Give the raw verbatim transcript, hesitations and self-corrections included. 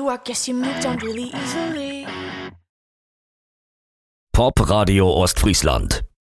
you, I guess you moved on really easily. Pop Radio Ostfriesland.